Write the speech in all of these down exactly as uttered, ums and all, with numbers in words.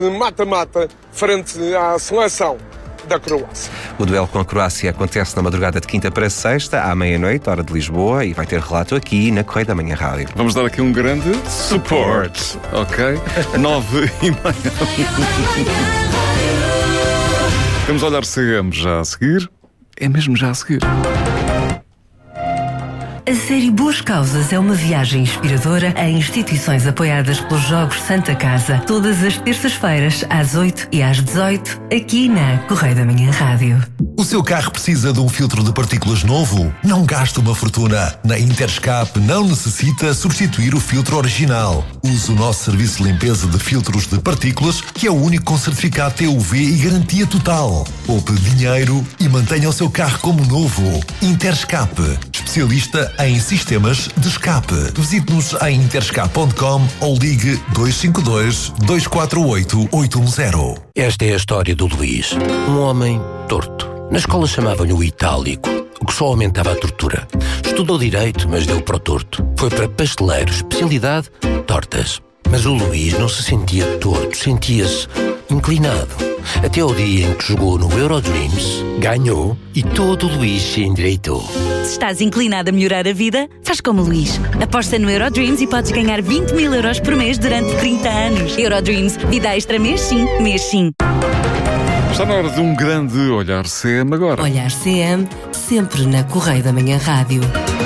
mata-mata frente à seleção da Croácia. O duelo com a Croácia acontece na madrugada de quinta para sexta, à meia-noite, hora de Lisboa, e vai ter relato aqui na Correio da Manhã Rádio. Vamos dar aqui um grande support, ok? Nove e meia. Temos Olhar C M já a seguir. É mesmo já a seguir. A série Boas Causas é uma viagem inspiradora a instituições apoiadas pelos Jogos Santa Casa, todas as terças-feiras, às oito e às dezoito, aqui na Correio da Manhã Rádio. O seu carro precisa de um filtro de partículas novo? Não gaste uma fortuna. Na Interscap não necessita substituir o filtro original. Use o nosso serviço de limpeza de filtros de partículas, que é o único com certificado T U V e garantia total. Poupe dinheiro e mantenha o seu carro como novo. Interscap, especialista em sistemas de escape. Visite-nos em interscap ponto com ou ligue dois cinco dois, dois quatro oito, oito um zero. Esta é a história do Luís, um homem torto. Na escola chamavam-lhe o Itálico, o que só aumentava a tortura. Estudou Direito, mas deu para o torto. Foi para pasteleiro, especialidade, tortas. Mas o Luís não se sentia torto, sentia-se inclinado. Até ao dia em que jogou no Eurodreams, ganhou e todo o Luís se endireitou. Se estás inclinado a melhorar a vida, faz como o Luís. Aposta no Eurodreams e podes ganhar vinte mil euros por mês durante trinta anos. Eurodreams, vida extra mês sim, mês sim. Está na hora de um grande Olhar C M agora. Olhar C M, sempre na Correio da Manhã Rádio.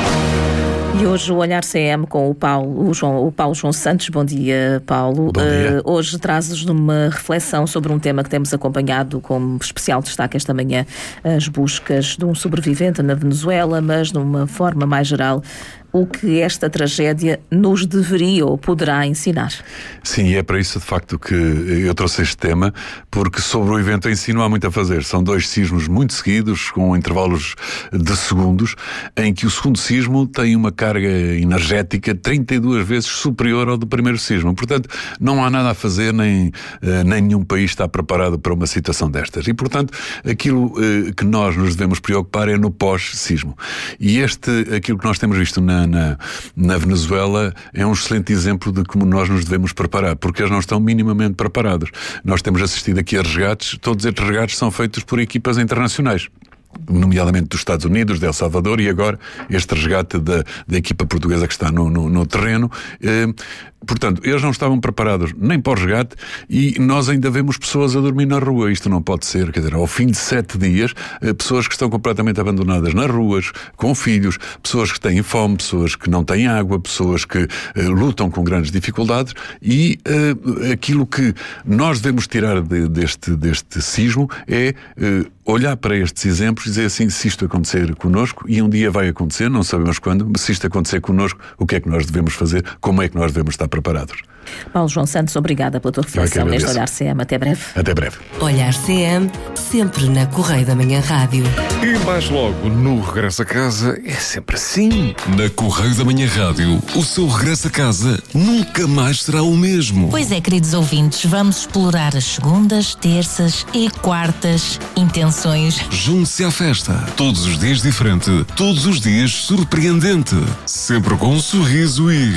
E hoje o Olhar C M com o Paulo, o João, o Paulo João Santos. Bom dia, Paulo. Bom dia. Uh, hoje trazes-nos uma reflexão sobre um tema que temos acompanhado com especial destaque esta manhã, as buscas de um sobrevivente na Venezuela, mas de uma forma mais geral, o que esta tragédia nos deveria ou poderá ensinar. Sim, e é para isso de facto que eu trouxe este tema, porque sobre o evento em si não há muito a fazer. São dois sismos muito seguidos, com intervalos de segundos, em que o segundo sismo tem uma carga energética trinta e duas vezes superior ao do primeiro sismo. Portanto, não há nada a fazer, nem, nem nenhum país está preparado para uma situação destas. E, portanto, aquilo que nós nos devemos preocupar é no pós-sismo. E este, aquilo que nós temos visto na Na, na Venezuela é um excelente exemplo de como nós nos devemos preparar, porque eles não estão minimamente preparados. Nós temos assistido aqui a resgates, todos estes resgates são feitos por equipas internacionais, nomeadamente dos Estados Unidos, de El Salvador, e agora este resgate da, da equipa portuguesa que está no, no, no terreno. Eh, portanto, eles não estavam preparados nem para o resgate e nós ainda vemos pessoas a dormir na rua. Isto não pode ser, quer dizer, ao fim de sete dias, eh, pessoas que estão completamente abandonadas nas ruas, com filhos, pessoas que têm fome, pessoas que não têm água, pessoas que eh, lutam com grandes dificuldades e eh, aquilo que nós devemos tirar de, deste, deste sismo é eh, olhar para estes exemplos e dizer assim, se isto acontecer connosco, e um dia vai acontecer, não sabemos quando, mas se isto acontecer connosco, o que é que nós devemos fazer, como é que nós devemos estar preparados. Paulo João Santos, obrigada pela tua reflexão neste Olhar C M. Até breve. Até breve. Olhar C M, sempre na Correio da Manhã Rádio. E mais logo, no regresso a casa, é sempre assim. Na Correio da Manhã Rádio, o seu regresso a casa nunca mais será o mesmo. Pois é, queridos ouvintes, vamos explorar as segundas, terças e quartas intenções. Junte-se à festa. Todos os dias diferente, todos os dias surpreendente. Sempre com um sorriso e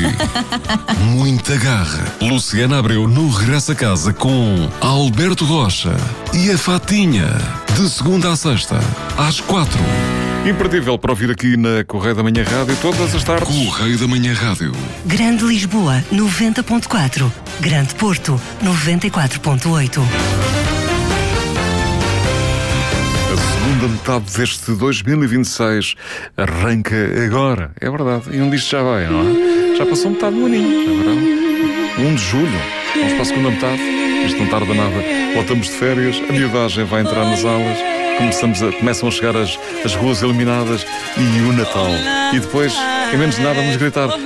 muita garra. Luciana Abreu no regresso a casa com Alberto Rocha e a Fatinha, de segunda a sexta, às quatro. Imperdível para ouvir aqui na Correio da Manhã Rádio todas as tardes. Correio da Manhã Rádio. Grande Lisboa, noventa ponto quatro. Grande Porto, noventa e quatro ponto oito. A segunda metade deste dois mil e vinte e seis arranca agora. É verdade. E onde isto já vai, não é? Já passou metade do aninho, é verdade? um de julho. Vamos para a segunda metade. Isto não tarda nada. Voltamos de férias. A miudagem vai entrar nas aulas. Começamos a, começam a chegar as, as ruas iluminadas e o Natal. E depois, em menos de nada, vamos gritar